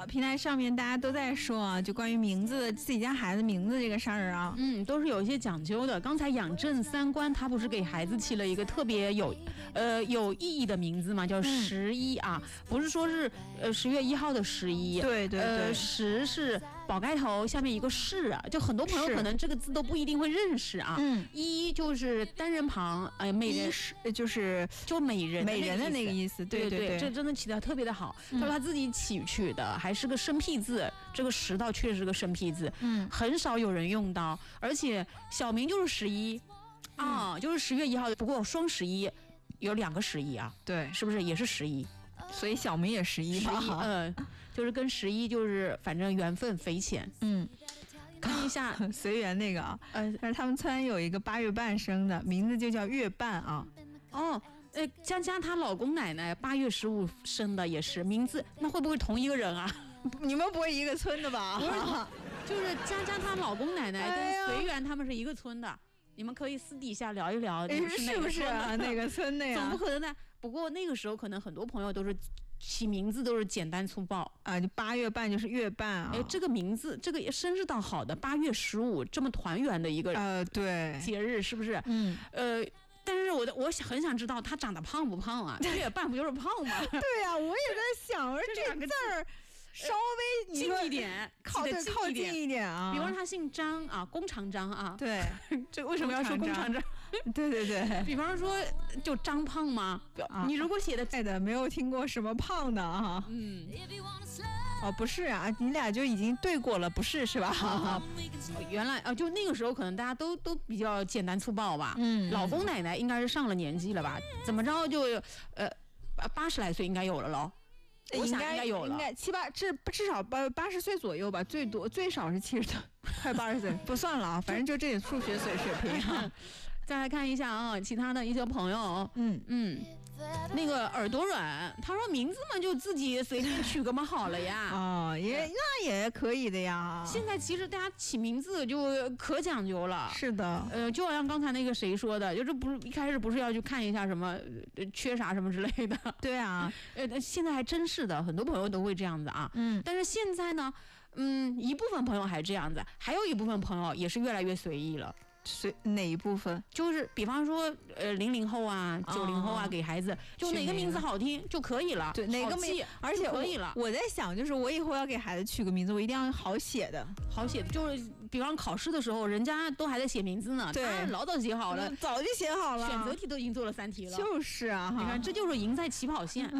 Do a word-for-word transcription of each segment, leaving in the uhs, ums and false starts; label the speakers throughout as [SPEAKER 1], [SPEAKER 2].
[SPEAKER 1] 平台上面大家都在说啊，就关于名字，自己家孩子名字这个事儿啊，
[SPEAKER 2] 嗯，都是有一些讲究的。刚才养正三观他不是给孩子起了一个特别有，呃有意义的名字嘛，叫十一啊，嗯、不是说是呃十月一号的十一，
[SPEAKER 1] 对对对，
[SPEAKER 2] 呃十是宝盖头下面一个是啊，就很多朋友可能这个字都不一定会认识啊。嗯，一就是单人旁，哎、呃，美人
[SPEAKER 1] 就是
[SPEAKER 2] 就美人
[SPEAKER 1] 美人的那个意思，对对
[SPEAKER 2] 对, 对, 对，这真的起得特别的好。他说他自己起取的，还是个生僻字，这个十倒确实是个生僻字，嗯，很少有人用到，而且小名就是十一啊，就是十月一号。不过双十一有两个十一啊，
[SPEAKER 1] 对，
[SPEAKER 2] 是不是也是十一？
[SPEAKER 1] 所以小名也十一吧？
[SPEAKER 2] 嗯，就是跟十一就是反正缘分匪浅。嗯，看一下
[SPEAKER 1] 随缘那个啊，呃，但是他们村有一个八月半生的，名字就叫月半啊。
[SPEAKER 2] 哦。呃，佳佳她老公奶奶八月十五生的也是名字，那会不会同一个人啊？
[SPEAKER 1] 你们不会一个村的吧？
[SPEAKER 2] 不是，就是佳佳她老公奶奶跟随缘他们是一个村的，哎、你们可以私底下聊一聊，
[SPEAKER 1] 是, 是不是啊？哪个村的呀？
[SPEAKER 2] 总不可能的。不过那个时候可能很多朋友都是起名字都是简单粗暴
[SPEAKER 1] 啊，就八月半就是月半啊。
[SPEAKER 2] 哎，这个名字，这个生日倒好的，八月十五这么团圆的一个
[SPEAKER 1] 呃对
[SPEAKER 2] 节日，是不是？嗯呃。但是我的我很想知道他长得胖不胖啊？月半不就是胖吗？
[SPEAKER 1] 对呀、啊，我也在想，这个字儿稍微
[SPEAKER 2] 近一点，
[SPEAKER 1] 靠对靠近一点啊。
[SPEAKER 2] 比方说他姓张啊，弓长张啊。
[SPEAKER 1] 对，
[SPEAKER 2] 这为什么要说弓长张？
[SPEAKER 1] 对对对。
[SPEAKER 2] 比方说就张胖吗？啊、你如果写的
[SPEAKER 1] 在的没有听过什么胖的啊。嗯。哦，不是啊，你俩就已经对过了，不是是吧？
[SPEAKER 2] 啊、原来啊，就那个时候可能大家都都比较简单粗暴吧。嗯，老公奶奶应该是上了年纪了吧？怎么着就呃八十来岁应该有了喽？我想应该有了，
[SPEAKER 1] 应该七八至至少八八十岁左右吧，最多最少是七十多，快八十岁，不算了啊，反正就这点数学水水平啊。
[SPEAKER 2] 再来看一下啊，其他的一些朋友，嗯嗯。那个耳朵软，他说名字嘛就自己随便取个嘛好了呀。
[SPEAKER 1] 哦，也那也可以的呀。
[SPEAKER 2] 现在其实大家起名字就可讲究了。
[SPEAKER 1] 是的，
[SPEAKER 2] 呃，就好像刚才那个谁说的，就是不是一开始不是要去看一下什么缺啥什么之类的。
[SPEAKER 1] 对啊，
[SPEAKER 2] 呃，现在还真是的，很多朋友都会这样子啊。嗯，但是现在呢，嗯，一部分朋友还这样子，还有一部分朋友也是越来越随意了。
[SPEAKER 1] 随哪一部分？
[SPEAKER 2] 就是比方说，呃，零零后啊，九零后啊，给孩子就哪个名字好听就可以了，
[SPEAKER 1] 对，哪个名，而且
[SPEAKER 2] 可以了。
[SPEAKER 1] 我在想，就是我以后要给孩子取个名字，我一定要好写的，
[SPEAKER 2] 好写的，就是比方考试的时候，人家都还在写名字呢，
[SPEAKER 1] 对，
[SPEAKER 2] 老早写好了，
[SPEAKER 1] 早就写好了，
[SPEAKER 2] 选择题都已经做了三题了，
[SPEAKER 1] 就是啊，
[SPEAKER 2] 你看，这就是赢在起跑线。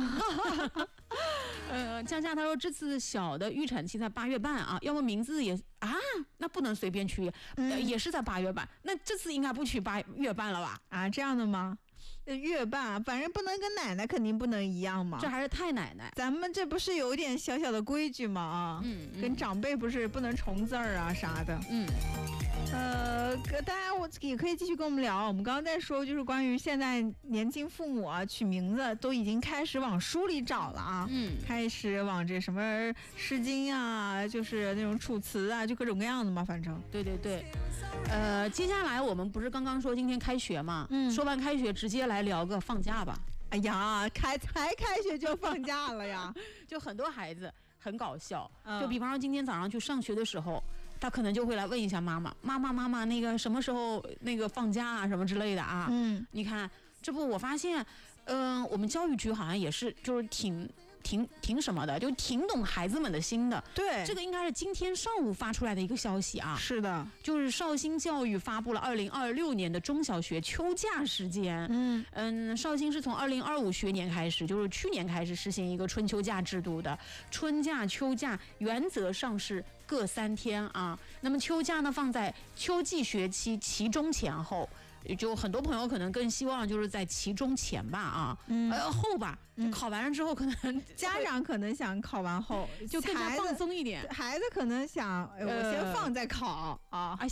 [SPEAKER 2] 呃，佳佳他说这次小的预产期在八月半啊，要么名字也啊，那不能随便取，呃、嗯，也是在八月半，那这次应该不取八月半了吧？
[SPEAKER 1] 啊，这样的吗？月半，反正不能跟奶奶肯定不能一样嘛，
[SPEAKER 2] 这还是太奶奶，
[SPEAKER 1] 咱们这不是有点小小的规矩嘛啊，嗯，嗯跟长辈不是不能重字儿啊啥的，嗯。呃，大家我也可以继续跟我们聊。我们刚刚在说，就是关于现在年轻父母啊取名字都已经开始往书里找了啊，嗯，开始往这什么《诗经》啊，就是那种楚辞啊，就各种各样的嘛，反正。
[SPEAKER 2] 对对对。呃，接下来我们不是刚刚说今天开学嘛，嗯，说完开学直接来聊个放假吧。
[SPEAKER 1] 哎呀，开才开学就放假了呀，
[SPEAKER 2] 就很多孩子很搞笑，嗯、就比方说今天早上去上学的时候。他可能就会来问一下妈妈，妈妈妈妈，那个什么时候那个放假啊，什么之类的啊。嗯，你看，这不我发现，嗯、呃，我们教育局好像也是，就是挺挺挺什么的，就挺懂孩子们的心的。
[SPEAKER 1] 对，
[SPEAKER 2] 这个应该是今天上午发出来的一个消息啊。
[SPEAKER 1] 是的，
[SPEAKER 2] 就是绍兴教育发布了二零二六年的中小学秋假时间。嗯嗯，绍兴是从二零二五学年开始，就是去年开始实行一个春秋假制度的，春假、秋假原则上是各三天啊。那么秋假呢放在秋季学期期中前后。就很多朋友可能更希望就是在期中前吧啊，嗯、呃后吧，就考完了之后可能、嗯、
[SPEAKER 1] 家长可能想考完后
[SPEAKER 2] 就更加放松一点，
[SPEAKER 1] 孩子可能想、呃、我先放再考啊。